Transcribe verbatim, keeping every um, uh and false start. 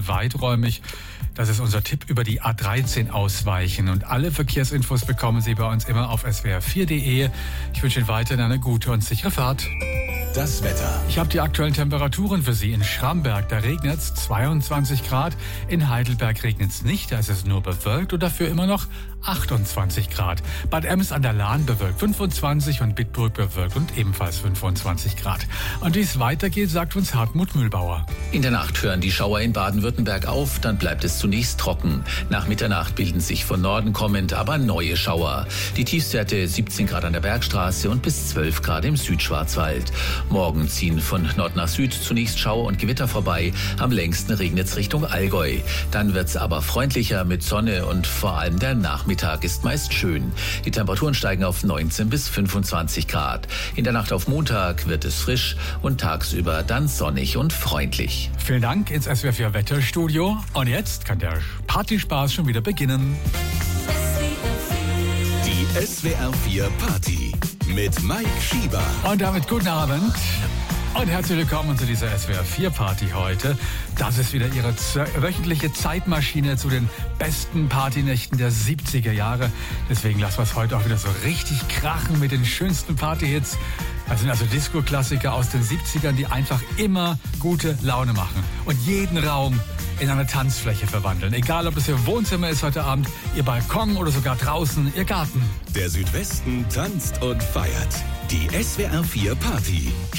bisschen weiträumig. Das ist unser Tipp: über die A dreizehn ausweichen. Und alle Verkehrsinfos bekommen Sie bei uns immer auf s w r vier punkt d e. Ich wünsche Ihnen weiterhin eine gute und sichere Fahrt. Das Wetter. Ich habe die aktuellen Temperaturen für Sie. In Schramberg, da regnet es zweiundzwanzig Grad. In Heidelberg regnet es nicht, da ist es nur bewölkt und dafür immer noch achtundzwanzig Grad. Bad Ems an der Lahn bewölkt fünfundzwanzig und Bitburg bewölkt und ebenfalls fünfundzwanzig Grad. Und wie es weitergeht, sagt uns Hartmut Mühlbauer. In der Nacht hören die Schauer in Baden-Württemberg auf, dann bleibt es zunächst trocken. Nach Mitternacht bilden sich von Norden kommend aber neue Schauer. Die Tiefstwerte siebzehn Grad an der Bergstraße und bis zwölf Grad im Südschwarzwald. Morgen ziehen von Nord nach Süd zunächst Schauer und Gewitter vorbei. Am längsten regnet es Richtung Allgäu. Dann wird es aber freundlicher mit Sonne und vor allem der Nachmittag ist meist schön. Die Temperaturen steigen auf neunzehn bis fünfundzwanzig Grad. In der Nacht auf Montag wird es frisch und tagsüber dann sonnig und freundlich. Vielen Dank ins S W R vier Wetterstudio. Und jetzt kann der Partyspaß schon wieder beginnen. Die S W R vier Party mit Mike Schieber. Und damit guten Abend und herzlich willkommen zu dieser S W R vier Party heute. Das ist wieder Ihre wöchentliche Zeitmaschine zu den besten Partynächten der siebziger Jahre. Deswegen lassen wir es heute auch wieder so richtig krachen mit den schönsten Partyhits. Das sind also Disco-Klassiker aus den siebzigern, die einfach immer gute Laune machen und jeden Raum in eine Tanzfläche verwandeln. Egal, ob es Ihr Wohnzimmer ist heute Abend, Ihr Balkon oder sogar draußen Ihr Garten. Der Südwesten tanzt und feiert. Die S W R vier Party.